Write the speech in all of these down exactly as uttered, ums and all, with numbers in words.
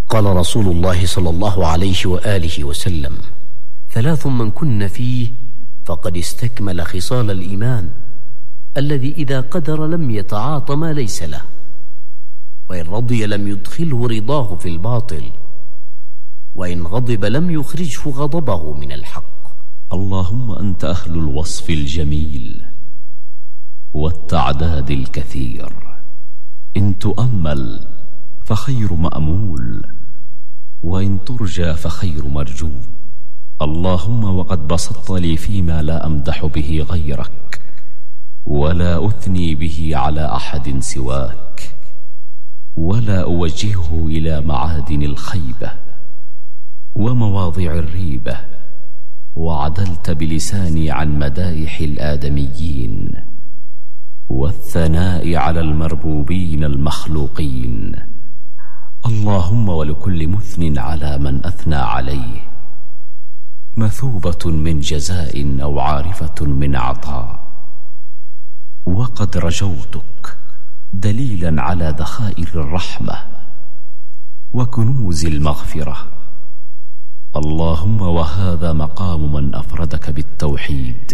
قال رسول الله صلى الله عليه وآله وسلم: ثلاث من كن فيه فقد استكمل خصال الإيمان، الذي إذا قدر لم يتعاطى ما ليس له، وإن رضي لم يدخله رضاه في الباطل، وإن غضب لم يخرجه غضبه من الحق. اللهم أنت أهل الوصف الجميل والتعداد الكثير، إن تؤمل فخير مأمول، وإن ترجى فخير مرجو. اللهم وقد بسطت لي فيما لا أمدح به غيرك ولا أثني به على أحد سواك، ولا أوجهه إلى معادن الخيبة ومواضع الريبة، وعدلت بلساني عن مدائح الآدميين والثناء على المربوبين المخلوقين. اللهم ولكل مثن على من أثنى عليه مثوبة من جزاء أو عارفة من عطاء، وقد رجوتك دليلا على ذخائر الرحمة وكنوز المغفرة. اللهم وهذا مقام من أفردك بالتوحيد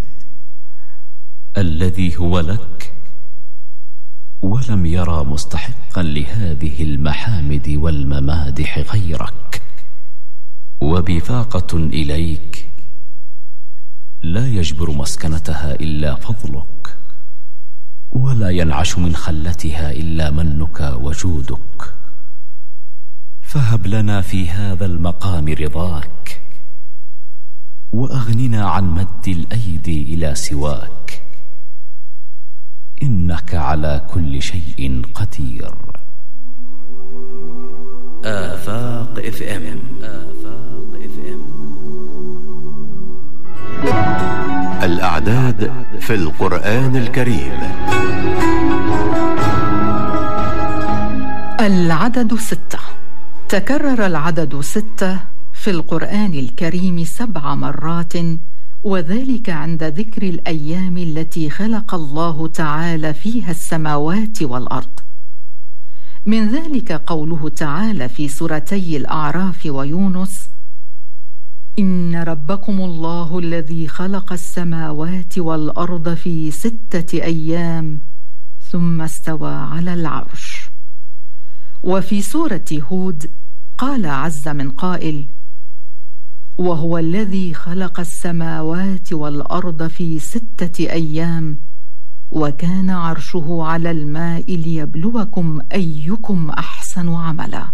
الذي هو لك، ولم يرى مستحقا لهذه المحامد والممادح غيرك، وبفاقة إليك لا يجبر مسكنتها إلا فضلك، ولا ينعش من خلتها إلا منك وجودك. فهب لنا في هذا المقام رضاك، وأغننا عن مد الأيدي إلى سواك، إنك على كل شيء قدير. آفاق اف ام. آفاق اف ام. الأعداد في القرآن الكريم. العدد ستة. تكرر العدد ستة في القرآن الكريم سبع مرات، وذلك عند ذكر الأيام التي خلق الله تعالى فيها السماوات والأرض. من ذلك قوله تعالى في سورتي الأعراف ويونس: إن ربكم الله الذي خلق السماوات والأرض في ستة أيام ثم استوى على العرش. وفي سورة هود قال عز من قائل: وهو الذي خلق السماوات والأرض في ستة أيام وكان عرشه على الماء ليبلوكم أيكم أحسن عملا.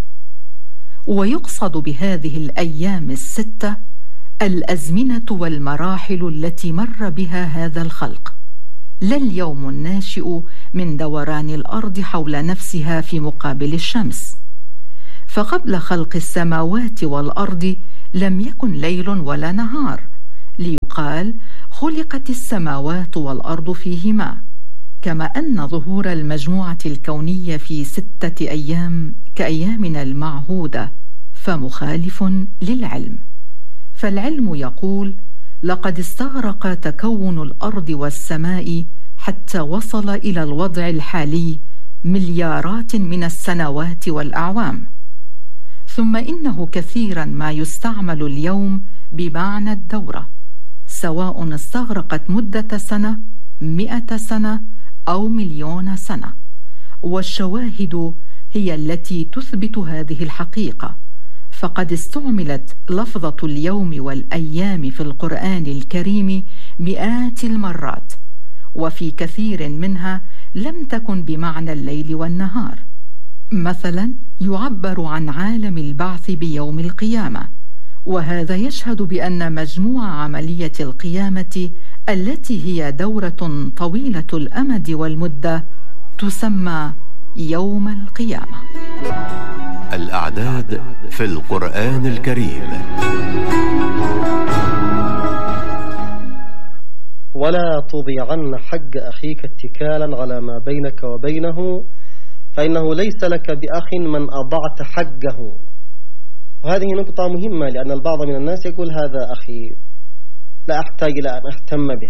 ويقصد بهذه الأيام الستة الأزمنة والمراحل التي مر بها هذا الخلق، لا اليوم الناشئ من دوران الأرض حول نفسها في مقابل الشمس. فقبل خلق السماوات والأرض لم يكن ليل ولا نهار، ليقال خلقت السماوات والأرض فيهما، كما أن ظهور المجموعة الكونية في ستة أيام كأيامنا المعهودة فمخالف للعلم. فالعلم يقول: لقد استغرق تكون الأرض والسماء حتى وصل إلى الوضع الحالي مليارات من السنوات والأعوام. ثم إنه كثيرا ما يستعمل اليوم بمعنى الدورة، سواء استغرقت مدة سنة، مئة سنة، أو مليون سنة. والشواهد هي التي تثبت هذه الحقيقة، فقد استعملت لفظة اليوم والأيام في القرآن الكريم مئات المرات، وفي كثير منها لم تكن بمعنى الليل والنهار. مثلا يعبر عن عالم البعث بيوم القيامة، وهذا يشهد بأن مجموع عملية القيامة التي هي دورة طويلة الأمد والمدة تسمى يوم القيامة. الأعداد في القرآن الكريم. ولا تضيعن حق أخيك اتكالا على ما بينك وبينه، فإنه ليس لك بأخ من أضعت حقه. وهذه نقطة مهمة، لأن البعض من الناس يقول هذا أخي لا أحتاج إلى أن أهتم به.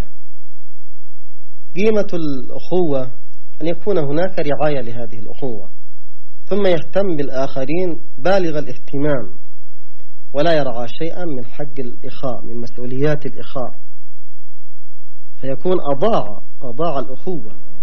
قيمة الأخوة أن يكون هناك رعاية لهذه الأخوة، ثم يهتم بالآخرين بالغ الاهتمام ولا يرعى شيئا من حق الإخاء، من مسؤوليات الإخاء، فيكون أضاع أضاع الأخوة.